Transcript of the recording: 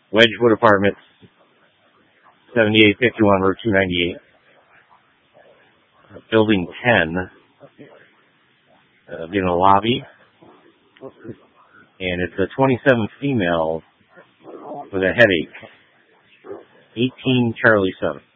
Wedgewood Apartments, 7851 Route 298. Building 10. In a lobby. And it's a 27 female with a headache. 18 Charlie 7.